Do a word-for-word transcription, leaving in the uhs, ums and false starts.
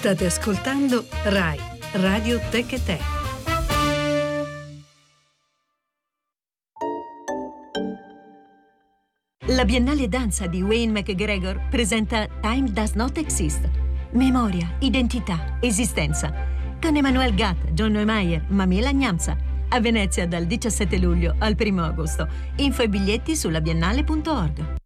State ascoltando Rai Radio Tech e Te. La Biennale Danza di Wayne McGregor presenta Time Does Not Exist. Memoria, identità, esistenza. Con Emmanuel Gatt, John Neumeier, Mamela Gnamsa. A Venezia dal diciassette luglio al primo agosto. Info e biglietti sulla biennale punto org.